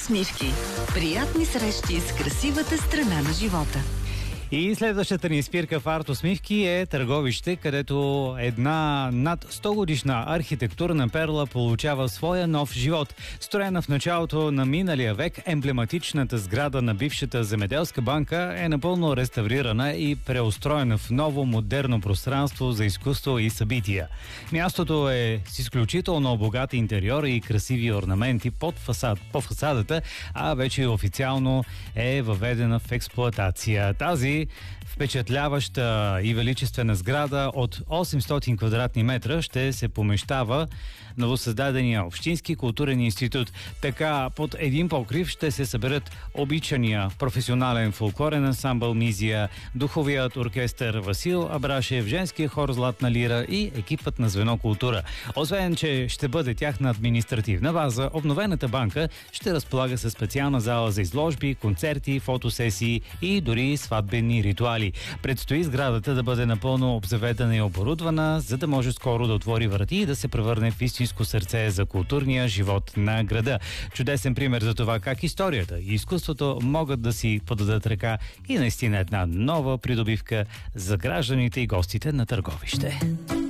усмивки. Приятни срещи с красивата страна на живота. И следващата ни спирка в Арт усмивки е Търговище, където една над 100 годишна архитектурна перла получава своя нов живот. Строена в началото на миналия век, емблематичната сграда на бившата земеделска банка е напълно реставрирана и преустроена в ново модерно пространство за изкуство и събития. Мястото е с изключително богат интериор и красиви орнаменти по фасадата, а вече официално е въведена в експлоатация. Тази впечатляваща и величествена сграда от 800 квадратни метра ще се помещава новосъздадения Общински културен институт. Така под един покрив ще се съберат обичания професионален фолклорен ансамбъл Мизия, духовият оркестър Васил Абрашев, женския хор Златна лира и екипът на звено култура. Освен, че ще бъде тяхна административна база, обновената банка ще разполага със специална зала за изложби, концерти, фотосесии и дори сватбени ритуали. Предстои сградата да бъде напълно обзаведена и оборудвана, за да може скоро да отвори врати и да се превърне в истинско сърце за културния живот на града. Чудесен пример за това как историята и изкуството могат да си подадат ръка и наистина една нова придобивка за гражданите и гостите на Търговище.